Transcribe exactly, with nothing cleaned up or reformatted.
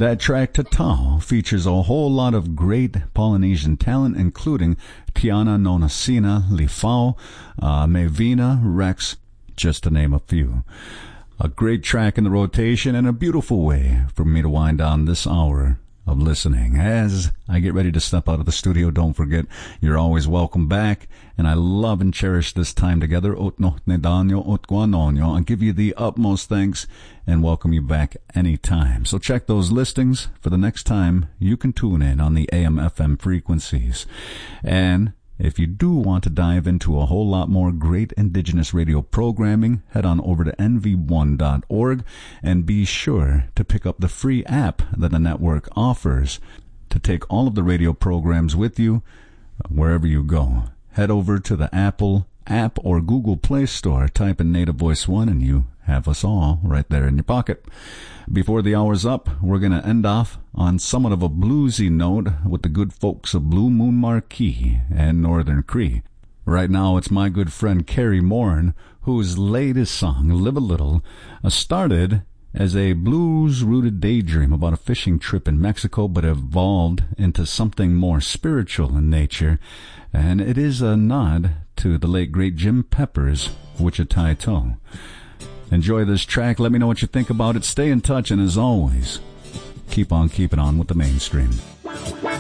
That track, Tatao, features a whole lot of great Polynesian talent, including Tiana Nonasina, Lifao, uh, Mevina, Rex, just to name a few. A great track in the rotation and a beautiful way for me to wind down this hour of listening. As I get ready to step out of the studio, don't forget, you're always welcome back, and I love and cherish this time together. I give you the utmost thanks and welcome you back anytime. So check those listings for the next time you can tune in on the A M F M frequencies. And if you do want to dive into a whole lot more great Indigenous radio programming, head on over to N V one dot org and be sure to pick up the free app that the network offers to take all of the radio programs with you wherever you go. Head over to the Apple app or Google Play Store, type in Native Voice One, and you have us all right there in your pocket. Before the hour's up, we're going to end off on somewhat of a bluesy note with the good folks of Blue Moon Marquee and Northern Cree. Right now, it's my good friend Carrie Morin, whose latest song, Live a Little, uh, started as a blues-rooted daydream about a fishing trip in Mexico, but evolved into something more spiritual in nature. And it is a nod to the late, great Jim Pepper's Wichita Toe. Enjoy this track. Let me know what you think about it. Stay in touch, and as always, keep on keeping on with the mainstream.